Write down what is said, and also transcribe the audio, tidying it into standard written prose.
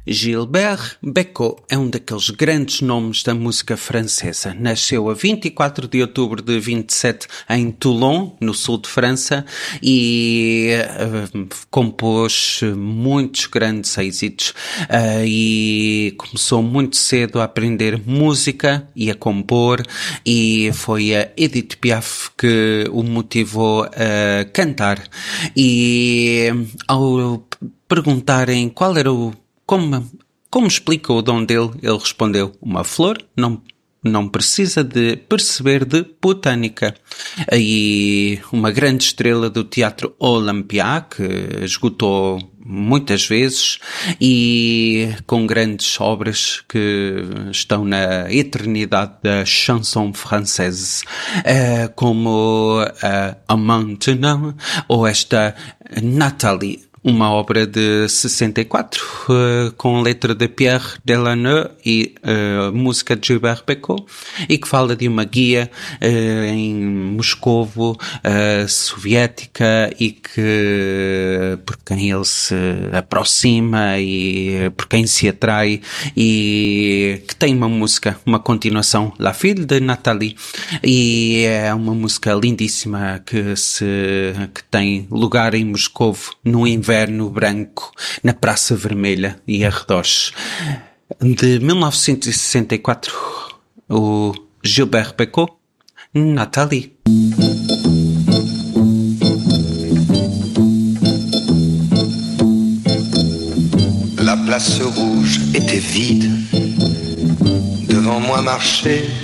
Gilbert Bécaud é um daqueles grandes nomes da música francesa. Nasceu a 24 de outubro de 27 em Toulon, no sul de França, e compôs muitos grandes êxitos. E começou muito cedo a aprender música e a compor, e foi a Edith Piaf que o motivou a cantar. E ao perguntarem qual era como explica o dom dele, ele respondeu: uma flor não precisa de perceber de botânica. E uma grande estrela do Teatro Olympia, que esgotou muitas vezes, e com grandes obras que estão na eternidade da chanson française, como a Maintenant, ou esta Nathalie, uma obra de 64, com letra de Pierre Delannoy e música de Gilbert Bécaud, e que fala de uma guia em Moscovo, soviética, e que por quem ele se aproxima e por quem se atrai, e que tem uma continuação, La Fille de Nathalie, e é uma música lindíssima que tem lugar em Moscovo no inverno branco, na Praça Vermelha e arredores. De 1964, o Gilbert Bécaud, Nathalie. La place rouge était vide. Devant moi marchait